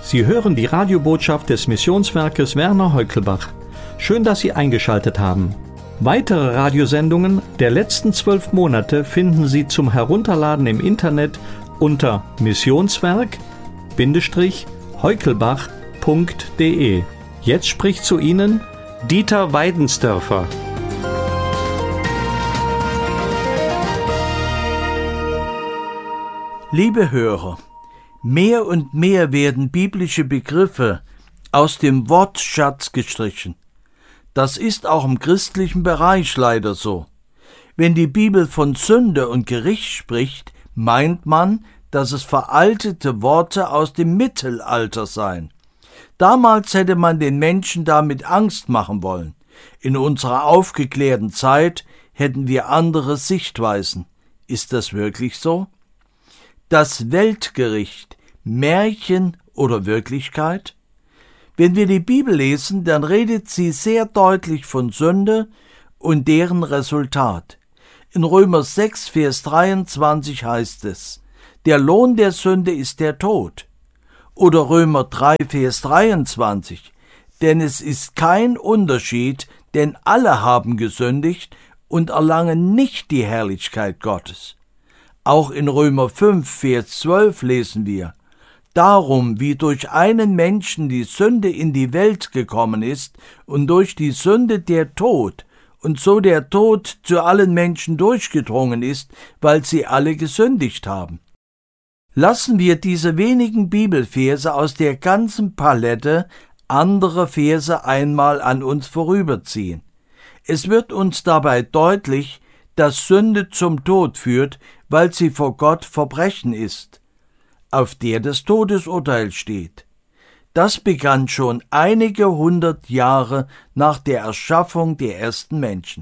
Sie hören die Radiobotschaft des Missionswerkes Werner Heukelbach. Schön, dass Sie eingeschaltet haben. Weitere Radiosendungen der letzten 12 Monate finden Sie zum Herunterladen im Internet unter missionswerk-heukelbach.de. Jetzt spricht zu Ihnen Dieter Weidensdörfer. Liebe Hörer, mehr und mehr werden biblische Begriffe aus dem Wortschatz gestrichen. Das ist auch im christlichen Bereich leider so. Wenn die Bibel von Sünde und Gericht spricht, meint man, dass es veraltete Worte aus dem Mittelalter seien. Damals hätte man den Menschen damit Angst machen wollen. In unserer aufgeklärten Zeit hätten wir andere Sichtweisen. Ist das wirklich so? Das Weltgericht, Märchen oder Wirklichkeit? Wenn wir die Bibel lesen, dann redet sie sehr deutlich von Sünde und deren Resultat. In Römer 6, Vers 23 heißt es: Der Lohn der Sünde ist der Tod. Oder Römer 3, Vers 23: Denn es ist kein Unterschied, denn alle haben gesündigt und erlangen nicht die Herrlichkeit Gottes. Auch in Römer 5, Vers 12 lesen wir: Darum, wie durch einen Menschen die Sünde in die Welt gekommen ist und durch die Sünde der Tod, und so der Tod zu allen Menschen durchgedrungen ist, weil sie alle gesündigt haben. Lassen wir diese wenigen Bibelverse aus der ganzen Palette anderer Verse einmal an uns vorüberziehen. Es wird uns dabei deutlich, dass Sünde zum Tod führt, weil sie vor Gott Verbrechen ist, auf der das Todesurteil steht. Das begann schon einige 100 Jahre nach der Erschaffung der ersten Menschen.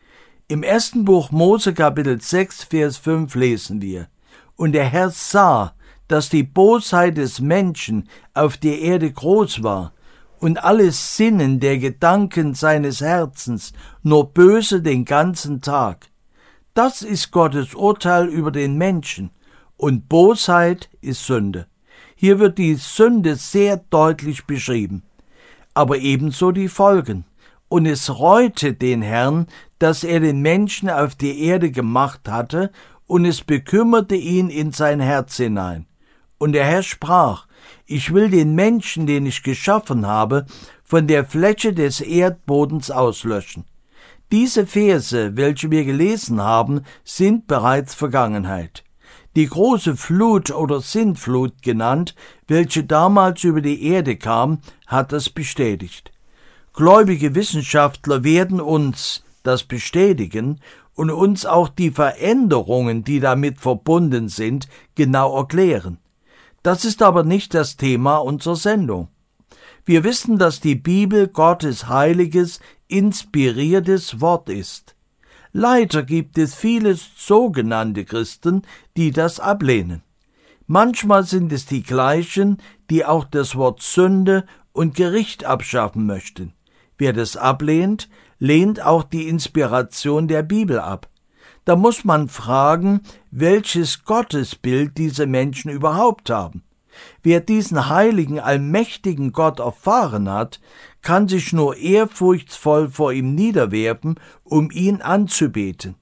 Im 1. Buch Mose Kapitel 6, Vers 5 lesen wir: Und der Herr sah, dass die Bosheit des Menschen auf der Erde groß war, und alles Sinnen der Gedanken seines Herzens nur böse den ganzen Tag. Das ist Gottes Urteil über den Menschen, und Bosheit ist Sünde. Hier wird die Sünde sehr deutlich beschrieben, aber ebenso die Folgen. Und es reute den Herrn, dass er den Menschen auf die Erde gemacht hatte, und es bekümmerte ihn in sein Herz hinein. Und der Herr sprach: Ich will den Menschen, den ich geschaffen habe, von der Fläche des Erdbodens auslöschen. Diese Verse, welche wir gelesen haben, sind bereits Vergangenheit. Die große Flut oder Sintflut genannt, welche damals über die Erde kam, hat das bestätigt. Gläubige Wissenschaftler werden uns das bestätigen und uns auch die Veränderungen, die damit verbunden sind, genau erklären. Das ist aber nicht das Thema unserer Sendung. Wir wissen, dass die Bibel Gottes heiliges, inspiriertes Wort ist. Leider gibt es viele sogenannte Christen, die das ablehnen. Manchmal sind es die gleichen, die auch das Wort Sünde und Gericht abschaffen möchten. Wer das ablehnt, lehnt auch die Inspiration der Bibel ab. Da muss man fragen, welches Gottesbild diese Menschen überhaupt haben. Wer diesen heiligen, allmächtigen Gott erfahren hat, kann sich nur ehrfurchtsvoll vor ihm niederwerfen, um ihn anzubeten.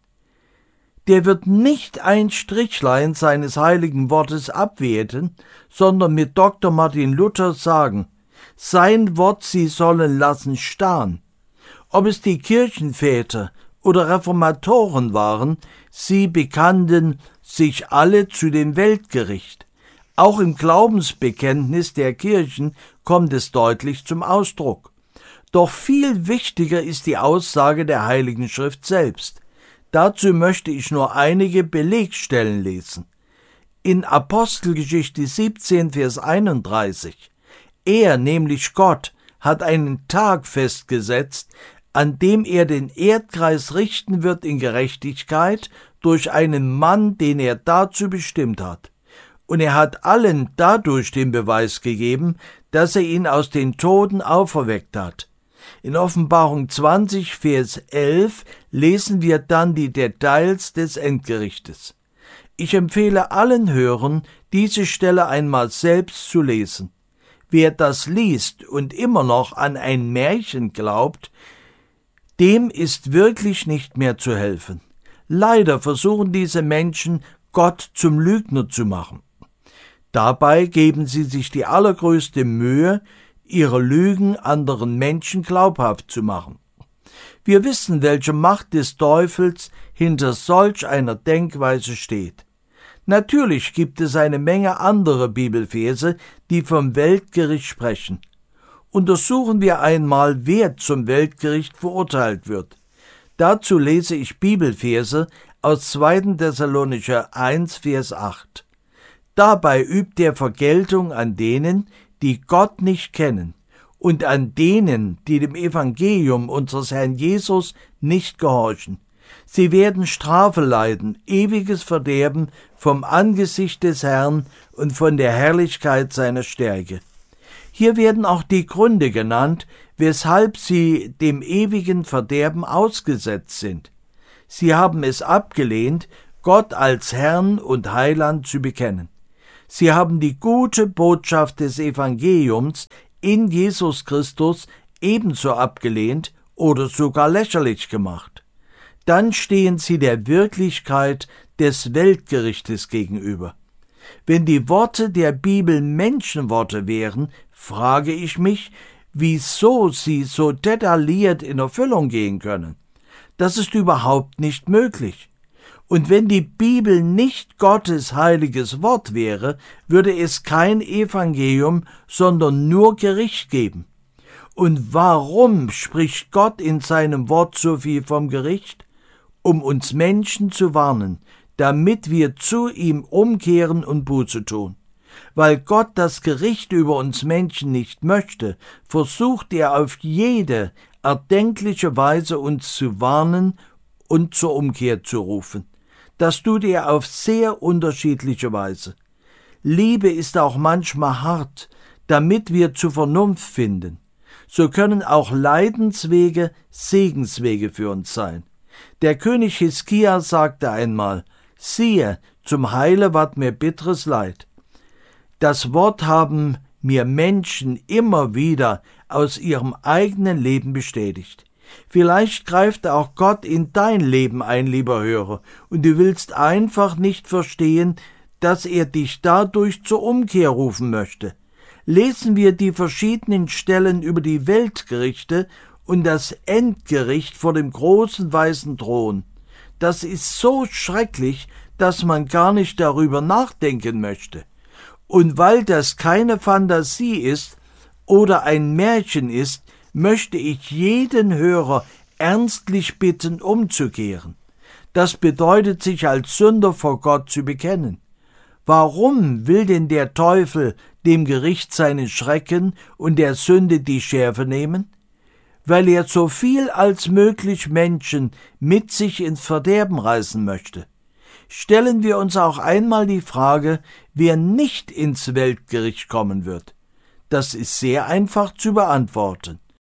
Der wird nicht ein Strichlein seines heiligen Wortes abwerten, sondern mit Dr. Martin Luther sagen: Sein Wort sie sollen lassen starren. Ob es die Kirchenväter oder Reformatoren waren, sie bekannten sich alle zu dem Weltgericht. Auch im Glaubensbekenntnis der Kirchen kommt es deutlich zum Ausdruck. Doch viel wichtiger ist die Aussage der Heiligen Schrift selbst. Dazu möchte ich nur einige Belegstellen lesen. In Apostelgeschichte 17, Vers 31: Er, nämlich Gott, hat einen Tag festgesetzt, an dem er den Erdkreis richten wird in Gerechtigkeit durch einen Mann, den er dazu bestimmt hat. Und er hat allen dadurch den Beweis gegeben, dass er ihn aus den Toten auferweckt hat. In Offenbarung 20, Vers 11 lesen wir dann die Details des Endgerichtes. Ich empfehle allen Hörern, diese Stelle einmal selbst zu lesen. Wer das liest und immer noch an ein Märchen glaubt, dem ist wirklich nicht mehr zu helfen. Leider versuchen diese Menschen, Gott zum Lügner zu machen. Dabei geben sie sich die allergrößte Mühe, ihre Lügen anderen Menschen glaubhaft zu machen. Wir wissen, welche Macht des Teufels hinter solch einer Denkweise steht. Natürlich gibt es eine Menge andere Bibelverse, die vom Weltgericht sprechen. Untersuchen wir einmal, wer zum Weltgericht verurteilt wird. Dazu lese ich Bibelverse aus 2. Thessalonicher 1, Vers 8. Dabei übt er Vergeltung an denen, die Gott nicht kennen, und an denen, die dem Evangelium unseres Herrn Jesus nicht gehorchen. Sie werden Strafe leiden, ewiges Verderben vom Angesicht des Herrn und von der Herrlichkeit seiner Stärke. Hier werden auch die Gründe genannt, weshalb sie dem ewigen Verderben ausgesetzt sind. Sie haben es abgelehnt, Gott als Herrn und Heiland zu bekennen. Sie haben die gute Botschaft des Evangeliums in Jesus Christus ebenso abgelehnt oder sogar lächerlich gemacht. Dann stehen sie der Wirklichkeit des Weltgerichtes gegenüber. Wenn die Worte der Bibel Menschenworte wären, frage ich mich, wieso sie so detailliert in Erfüllung gehen können. Das ist überhaupt nicht möglich. Und wenn die Bibel nicht Gottes heiliges Wort wäre, würde es kein Evangelium, sondern nur Gericht geben. Und warum spricht Gott in seinem Wort so viel vom Gericht? Um uns Menschen zu warnen, damit wir zu ihm umkehren und Buße tun. Weil Gott das Gericht über uns Menschen nicht möchte, versucht er auf jede erdenkliche Weise uns zu warnen und zur Umkehr zu rufen. Das tut er auf sehr unterschiedliche Weise. Liebe ist auch manchmal hart, damit wir zur Vernunft finden. So können auch Leidenswege Segenswege für uns sein. Der König Hiskia sagte einmal: Siehe, zum Heile ward mir bitteres Leid. Das Wort haben mir Menschen immer wieder aus ihrem eigenen Leben bestätigt. Vielleicht greift auch Gott in dein Leben ein, lieber Hörer, und du willst einfach nicht verstehen, dass er dich dadurch zur Umkehr rufen möchte. Lesen wir die verschiedenen Stellen über die Weltgerichte und das Endgericht vor dem großen weißen Thron. Das ist so schrecklich, dass man gar nicht darüber nachdenken möchte. Und weil das keine Fantasie ist oder ein Märchen ist, möchte ich jeden Hörer ernstlich bitten, umzukehren. Das bedeutet, sich als Sünder vor Gott zu bekennen. Warum will denn der Teufel dem Gericht seinen Schrecken und der Sünde die Schärfe nehmen? Weil er so viel als möglich Menschen mit sich ins Verderben reißen möchte. Stellen wir uns auch einmal die Frage, wer nicht ins Weltgericht kommen wird. Das ist sehr einfach zu beantworten.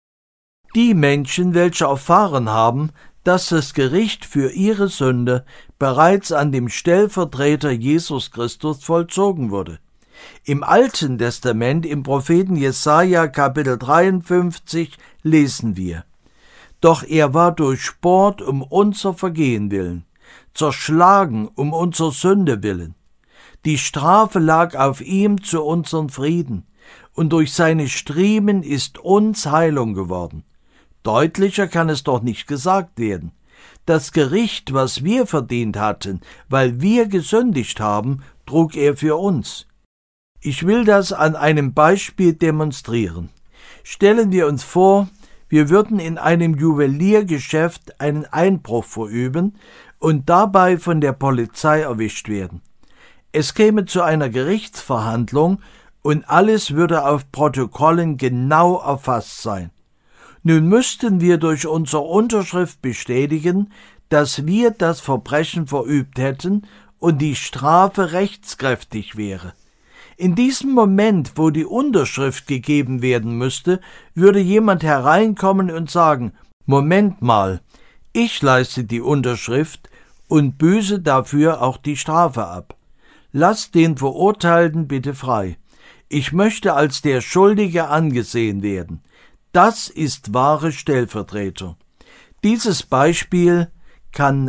Die Menschen, welche erfahren haben, dass das Gericht für ihre Sünde bereits an dem Stellvertreter Jesus Christus vollzogen wurde. Im Alten Testament, im Propheten Jesaja, Kapitel 53, lesen wir: Doch er war durchbohrt um unser Vergehen willen, zerschlagen um unser Sünde willen. Die Strafe lag auf ihm zu unserem Frieden, und durch seine Striemen ist uns Heilung geworden. Deutlicher kann es doch nicht gesagt werden. Das Gericht, was wir verdient hatten, weil wir gesündigt haben, trug er für uns. Ich will das an einem Beispiel demonstrieren. Stellen wir uns vor, wir würden in einem Juweliergeschäft einen Einbruch verüben und dabei von der Polizei erwischt werden. Es käme zu einer Gerichtsverhandlung und alles würde auf Protokollen genau erfasst sein. Nun müssten wir durch unsere Unterschrift bestätigen, dass wir das Verbrechen verübt hätten und die Strafe rechtskräftig wäre. In diesem Moment, wo die Unterschrift gegeben werden müsste, würde jemand hereinkommen und sagen: Moment mal, ich leiste die Unterschrift und büße dafür auch die Strafe ab. Lasst den Verurteilten bitte frei. Ich möchte als der Schuldige angesehen werden. Das ist wahre Stellvertretung. Dieses Beispiel kann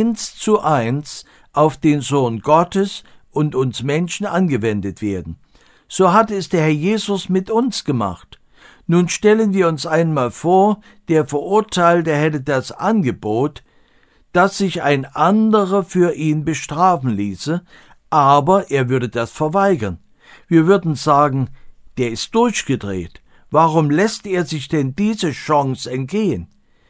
1:1 auf den Sohn Gottes und uns Menschen angewendet werden. So hat es der Herr Jesus mit uns gemacht. Nun stellen wir uns einmal vor, der Verurteilte hätte das Angebot, dass sich ein anderer für ihn bestrafen ließe, aber er würde das verweigern. Wir würden sagen, der ist durchgedreht. Warum lässt er sich denn diese Chance entgehen?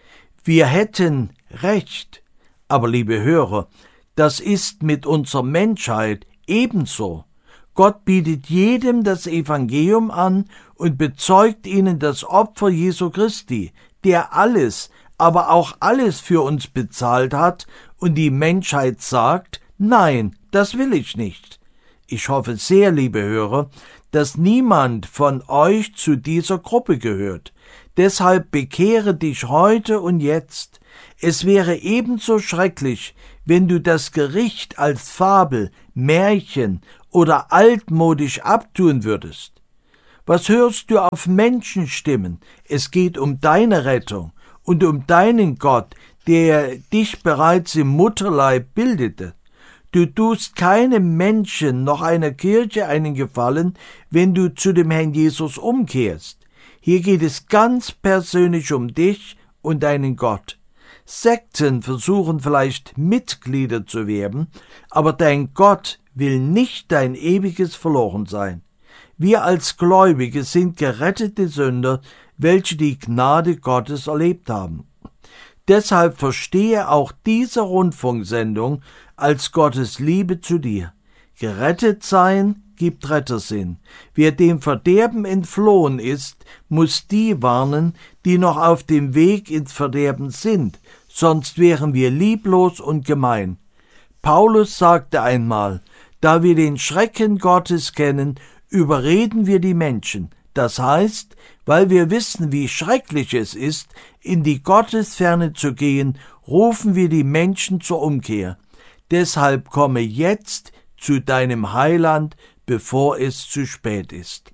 Wir hätten Recht. Aber, liebe Hörer, das ist mit unserer Menschheit ebenso. Gott bietet jedem das Evangelium an und bezeugt ihnen das Opfer Jesu Christi, der alles, aber auch alles für uns bezahlt hat, und die Menschheit sagt, nein, das will ich nicht. Ich hoffe sehr, liebe Hörer, dass niemand von euch zu dieser Gruppe gehört. Deshalb bekehre dich heute und jetzt. Es wäre ebenso schrecklich, wenn du das Gericht als Fabel, Märchen oder altmodisch abtun würdest. Was hörst du auf Menschenstimmen? Es geht um deine Rettung und um deinen Gott, der dich bereits im Mutterleib bildete. Du tust keinem Menschen noch einer Kirche einen Gefallen, wenn du zu dem Herrn Jesus umkehrst. Hier geht es ganz persönlich um dich und deinen Gott. Sekten versuchen vielleicht Mitglieder zu werden, aber dein Gott will nicht dein ewiges Verlorensein. Wir als Gläubige sind gerettete Sünder, welche die Gnade Gottes erlebt haben. Deshalb verstehe auch diese Rundfunksendung als Gottes Liebe zu dir. Gerettet sein gibt Rettersinn. Wer dem Verderben entflohen ist, muss die warnen, die noch auf dem Weg ins Verderben sind, sonst wären wir lieblos und gemein. Paulus sagte einmal, da wir den Schrecken Gottes kennen, überreden wir die Menschen. Das heißt, weil wir wissen, wie schrecklich es ist, in die Gottesferne zu gehen, rufen wir die Menschen zur Umkehr. Deshalb komme jetzt zu deinem Heiland, bevor es zu spät ist.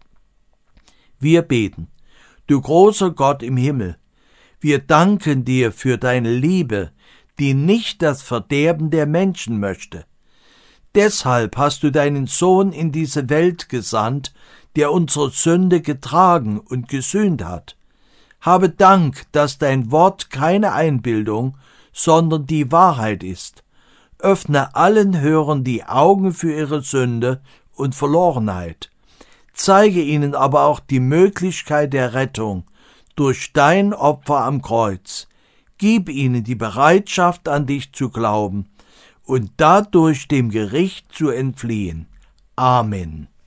Wir beten. Du großer Gott im Himmel, wir danken dir für deine Liebe, die nicht das Verderben der Menschen möchte. Deshalb hast du deinen Sohn in diese Welt gesandt, der unsere Sünde getragen und gesühnt hat. Habe Dank, dass dein Wort keine Einbildung, sondern die Wahrheit ist. Öffne allen Hörern die Augen für ihre Sünde und Verlorenheit. Zeige ihnen aber auch die Möglichkeit der Rettung durch dein Opfer am Kreuz. Gib ihnen die Bereitschaft, an dich zu glauben und dadurch dem Gericht zu entfliehen. Amen.